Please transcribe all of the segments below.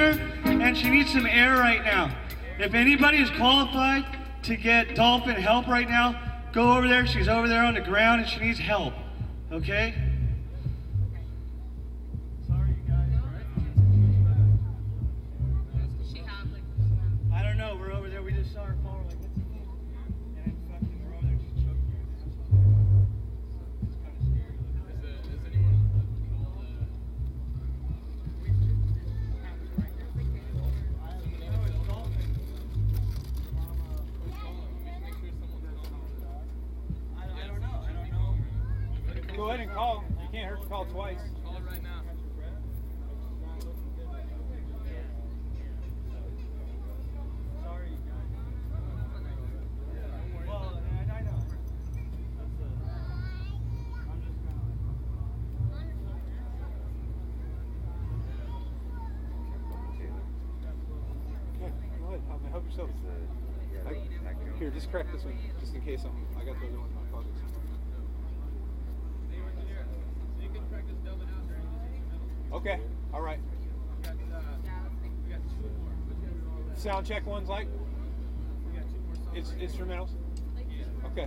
her, and she needs some air right now. If anybody is qualified to get dolphin help right now, go over there. She's over there on the ground, and she needs help. Okay? Sorry, you guys. I don't know. We're over there. We just saw her fall. We're like, what's the thing? And fucking, we're over there just choking her. It's kind of scary. Is anyone called? I don't know. Go ahead and call. You can't hurt to call twice. Call it right now. Sorry, you guys. Well, I know. That's I'm just kind of Okay, go ahead. Help yourself. Here, just crack this one, just in case I got the other one in my pocket. You can practice delving out during this. Okay, all right. We got 2 more. Sound check one's like? We got 2 more songs. It's instrumentals? Okay.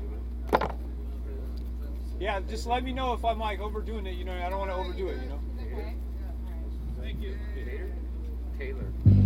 Yeah, just let me know if I'm like overdoing it, you know, I don't want to overdo it, you know? Thank you. Taylor.